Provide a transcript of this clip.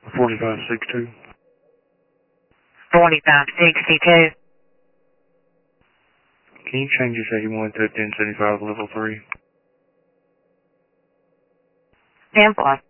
4562. 4562. Can you change your 71 to 1075 level 3? 10-4.